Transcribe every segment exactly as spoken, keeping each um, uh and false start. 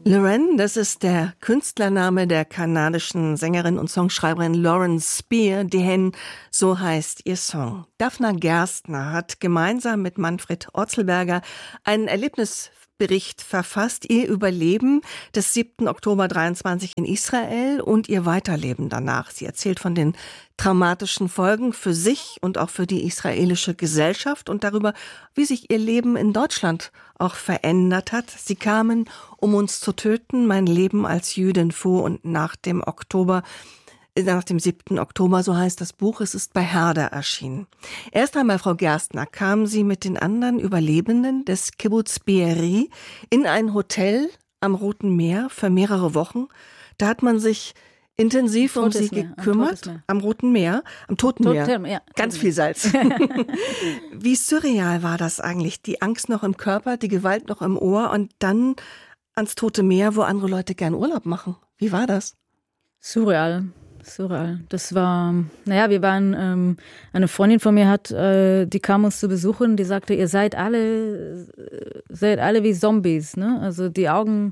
Lorraine, das ist der Künstlername der kanadischen Sängerin und Songschreiberin Lauren Spear, die so heißt ihr Song. Daphna Gerstner hat gemeinsam mit Manfred Orzelberger einen Erlebnisbericht verfasst, ihr Überleben des siebten Oktober dreiundzwanzig in Israel und ihr Weiterleben danach. Sie erzählt von den traumatischen Folgen für sich und auch für die israelische Gesellschaft und darüber, wie sich ihr Leben in Deutschland auch verändert hat. Sie kamen, um uns zu töten, mein Leben als Jüdin vor und nach dem Oktober, nach dem siebten Oktober, so heißt das Buch. Es ist bei Herder erschienen. Erst einmal, Frau Gerstner, kamen Sie mit den anderen Überlebenden des Kibbutz Be'eri in ein Hotel am Roten Meer für mehrere Wochen. Da hat man sich intensiv um sie gekümmert, am, am Roten Meer, am Toten Meer, Totem, ja. Ganz viel Salz. Wie surreal war das eigentlich? Die Angst noch im Körper, die Gewalt noch im Ohr und dann ans Tote Meer, wo andere Leute gern Urlaub machen. Wie war das? Surreal, surreal. Das war, naja, wir waren, ähm, eine Freundin von mir hat, äh, die kam uns zu besuchen, die sagte, ihr seid alle, seid alle wie Zombies, ne? Also die Augen.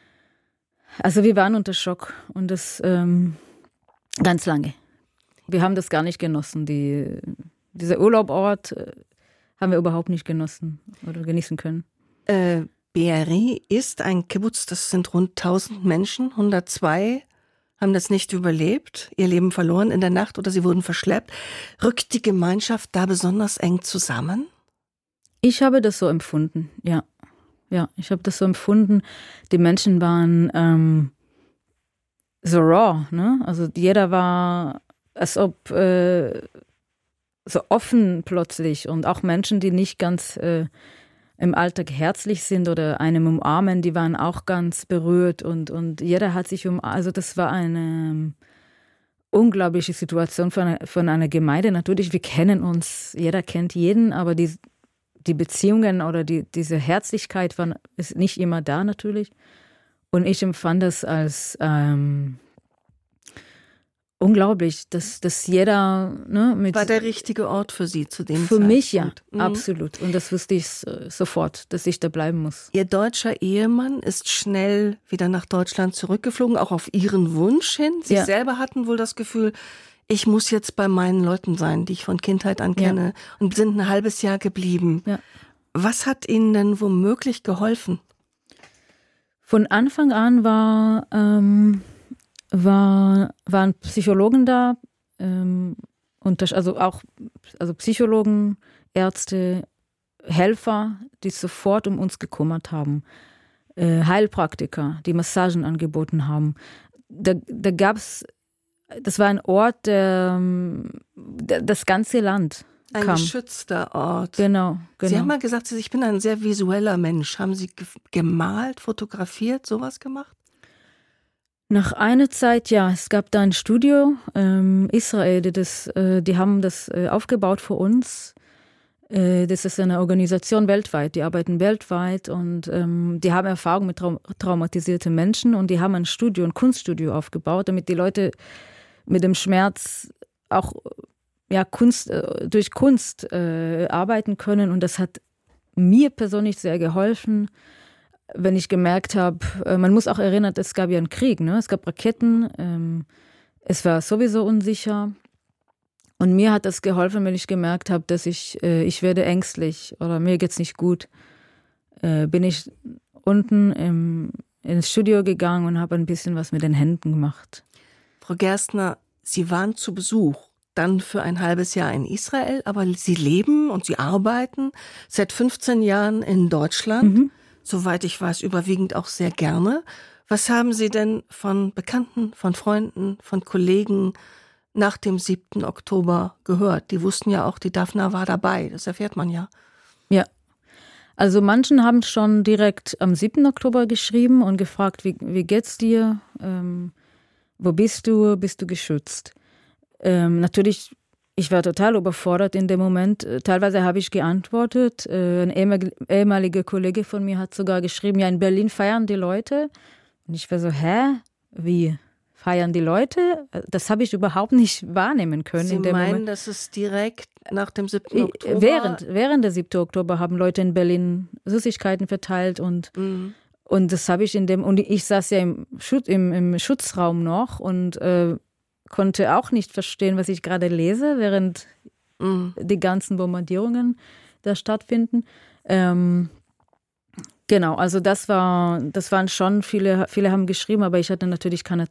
Also wir waren unter Schock und das ähm, ganz lange. Wir haben das gar nicht genossen. Die, dieser Urlaubort äh, haben wir überhaupt nicht genossen oder genießen können. Äh, Be'eri ist ein Kibbutz, das sind rund tausend Menschen. hundertzwei haben das nicht überlebt, ihr Leben verloren in der Nacht oder sie wurden verschleppt. Rückt die Gemeinschaft da besonders eng zusammen? Ich habe das so empfunden, ja. Ja, ich habe das so empfunden. Die Menschen waren ähm, so raw, ne? Also jeder war, als ob äh, so offen plötzlich und auch Menschen, die nicht ganz äh, im Alltag herzlich sind oder einem umarmen, die waren auch ganz berührt und und jeder hat sich um, also das war eine ähm, unglaubliche Situation von einer, von einer Gemeinde. Natürlich, wir kennen uns, jeder kennt jeden, aber die Die Beziehungen oder die, diese Herzlichkeit waren, ist nicht immer da natürlich. Und ich empfand das als ähm, unglaublich, dass, dass jeder ne, mit. War der richtige Ort für Sie zu dem Für Zeitpunkt? mich ja, mhm. absolut. Und das wusste ich sofort, dass ich da bleiben muss. Ihr deutscher Ehemann ist schnell wieder nach Deutschland zurückgeflogen, auch auf Ihren Wunsch hin. Sie ja. selber hatten wohl das Gefühl, ich muss jetzt bei meinen Leuten sein, die ich von Kindheit an kenne, ja. und sind ein halbes Jahr geblieben. Ja. Was hat Ihnen denn womöglich geholfen? Von Anfang an war, ähm, war, waren Psychologen da, ähm, und das, also auch also Psychologen, Ärzte, Helfer, die sofort um uns gekümmert haben. Äh, Heilpraktiker, die Massagen angeboten haben. Da, da gab es Das war ein Ort, der, der das ganze Land Ein kam. geschützter Ort. Genau, genau. Sie haben mal gesagt, ich bin ein sehr visueller Mensch. Haben Sie gemalt, fotografiert, sowas gemacht? Nach einer Zeit, ja. Es gab da ein Studio, ähm, Israel, die, das, äh, die haben das äh, aufgebaut für uns. Äh, das ist eine Organisation weltweit, die arbeiten weltweit und ähm, die haben Erfahrung mit trau- traumatisierten Menschen und die haben ein Studio, ein Kunststudio aufgebaut, damit die Leute mit dem Schmerz auch ja, Kunst, durch Kunst äh, arbeiten können. Und das hat mir persönlich sehr geholfen, wenn ich gemerkt habe, äh, man muss auch erinnern, es gab ja einen Krieg, ne? Es gab Raketen, ähm, es war sowieso unsicher. Und mir hat das geholfen, wenn ich gemerkt habe, dass ich, äh, ich werde ängstlich oder mir geht's nicht gut. Äh, bin ich unten im, ins Studio gegangen und habe ein bisschen was mit den Händen gemacht. Frau Gerstner, Sie waren zu Besuch, dann für ein halbes Jahr in Israel, aber Sie leben und Sie arbeiten seit fünfzehn Jahren in Deutschland, mhm. soweit ich weiß, überwiegend auch sehr gerne. Was haben Sie denn von Bekannten, von Freunden, von Kollegen nach dem siebten Oktober gehört? Die wussten ja auch, die Daphna war dabei, das erfährt man ja. Ja, also manchen haben schon direkt am siebten Oktober geschrieben und gefragt, wie, wie geht's dir? Ähm, Wo bist du? Bist du geschützt? Ähm, natürlich, ich war total überfordert in dem Moment. Teilweise habe ich geantwortet. Äh, ein ehemaliger Kollege von mir hat sogar geschrieben, ja, in Berlin feiern die Leute. Und ich war so, hä? Wie? Feiern die Leute? Das habe ich überhaupt nicht wahrnehmen können. Sie in dem meinen, Moment. dass es direkt nach dem siebten Oktober... Während, während der siebten Oktober haben Leute in Berlin Süßigkeiten verteilt und... Mhm. Und das habe ich in dem, und ich saß ja im, Schutz, im, im Schutzraum noch und äh, konnte auch nicht verstehen, was ich gerade lese, während mhm. die ganzen Bombardierungen da stattfinden. Ähm, genau, also das war, das waren schon viele, viele haben geschrieben, aber ich hatte natürlich keine